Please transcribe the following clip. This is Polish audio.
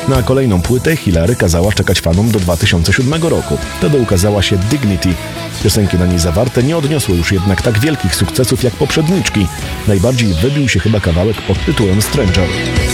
Na kolejną płytę Hilary kazała czekać fanom do 2007 roku. Wtedy ukazała się Dignity. Piosenki na niej zawarte nie odniosły już jednak tak wielkich sukcesów jak poprzedniczki. Najbardziej wybił się chyba kawałek pod tytułem Stranger.